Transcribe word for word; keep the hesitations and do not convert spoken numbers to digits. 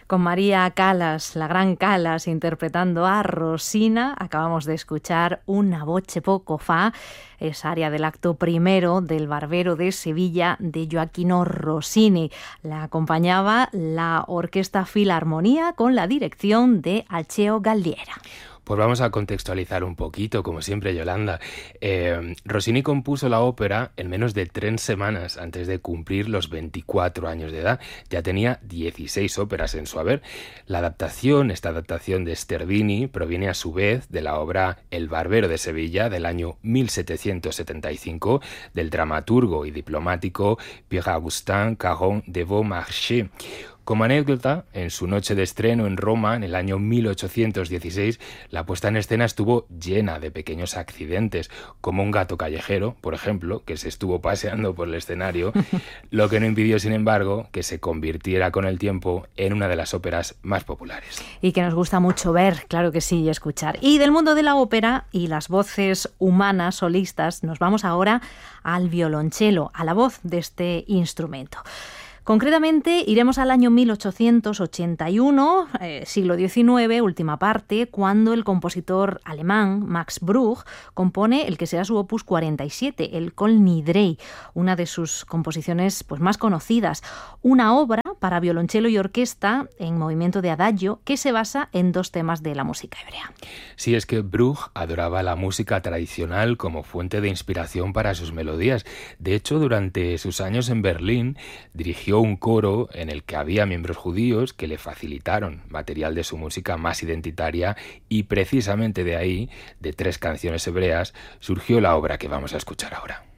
Con María Callas, la gran Callas, interpretando a Rosina, acabamos de escuchar Una voce poco fa, esa aria del acto primero del Barbero de Sevilla de Gioachino Rossini. La acompañaba la Orquesta Filarmonía con la dirección de Alceo Galdiera. Pues vamos a contextualizar un poquito, como siempre, Yolanda. Eh, Rossini compuso la ópera en menos de tres semanas antes de cumplir los veinticuatro años de edad. Ya tenía dieciséis óperas en su haber. La adaptación, esta adaptación de Stervini, proviene a su vez de la obra El Barbero de Sevilla del año mil setecientos setenta y cinco del dramaturgo y diplomático Pierre-Augustin Caron de Beaumarchais. Como anécdota, en su noche de estreno en Roma, en el año mil ochocientos dieciséis, la puesta en escena estuvo llena de pequeños accidentes, como un gato callejero, por ejemplo, que se estuvo paseando por el escenario, lo que no impidió, sin embargo, que se convirtiera con el tiempo en una de las óperas más populares. Y que nos gusta mucho ver, claro que sí, y escuchar. Y del mundo de la ópera y las voces humanas solistas, nos vamos ahora al violonchelo, a la voz de este instrumento. Concretamente, iremos al año mil ochocientos ochenta y uno, eh, siglo diecinueve, última parte, cuando el compositor alemán Max Bruch compone el que será su opus cuarenta y siete, el Kol Nidrei, una de sus composiciones pues, más conocidas, una obra para violonchelo y orquesta en movimiento de adagio que se basa en dos temas de la música hebrea. Sí, es que Bruch adoraba la música tradicional como fuente de inspiración para sus melodías. De hecho, durante sus años en Berlín, dirigió un coro en el que había miembros judíos que le facilitaron material de su música más identitaria y precisamente de ahí, de tres canciones hebreas, surgió la obra que vamos a escuchar ahora.